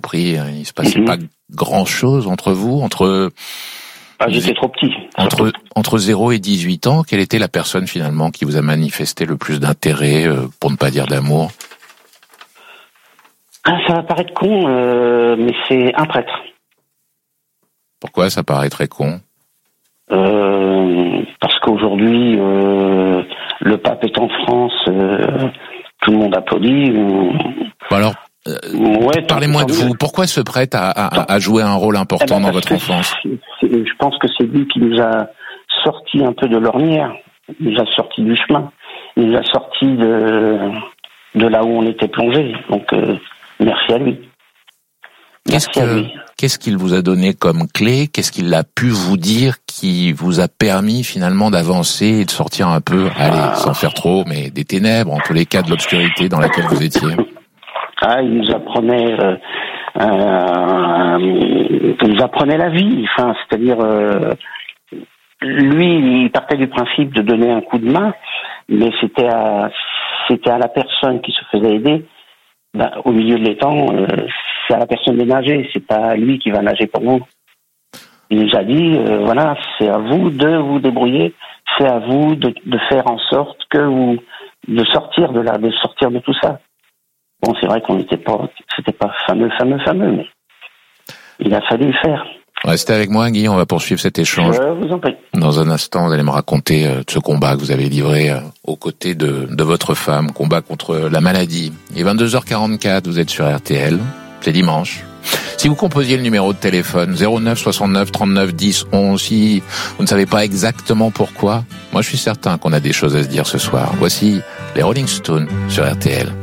compris, il se passait pas grand-chose entre vous, j'étais trop petit. Entre 0 et 18 ans, quelle était la personne finalement qui vous a manifesté le plus d'intérêt, pour ne pas dire d'amour? Ça va paraître con, mais c'est un prêtre. Pourquoi ça paraît très con? Parce qu'aujourd'hui, le pape est en France, tout le monde applaudit. Alors, parlez-moi de vous. Pourquoi ce prêtre a joué un rôle important dans votre enfance? Je pense que c'est lui qui nous a sortis un peu de l'ornière, il nous a sortis du chemin, il nous a sortis de là où on était plongé. Donc, merci à lui. Qu'est-ce qu'il vous a donné comme clé? Qu'est-ce qu'il a pu vous dire qui vous a permis finalement d'avancer et de sortir un peu, sans faire trop, mais des ténèbres, en tous les cas de l'obscurité dans laquelle vous étiez? Il nous apprenait, la vie. Enfin, c'est-à-dire, lui, il partait du principe de donner un coup de main, mais c'était à la personne qui se faisait aider. Au milieu de l'étang, c'est à la personne de nager, c'est pas lui qui va nager pour vous. Il nous a dit, c'est à vous de vous débrouiller, c'est à vous de faire en sorte de sortir de là, de sortir de tout ça. Bon, c'est vrai c'était pas fameux, mais il a fallu le faire. Restez avec moi, Guy, on va poursuivre cet échange. Je vous en prie. Dans un instant, vous allez me raconter ce combat que vous avez livré aux côtés de votre femme, combat contre la maladie. Il est 22h44, vous êtes sur RTL, c'est dimanche. Si vous composiez le numéro de téléphone 09 69 39 10 11, si vous ne savez pas exactement pourquoi, moi je suis certain qu'on a des choses à se dire ce soir. Voici les Rolling Stones sur RTL.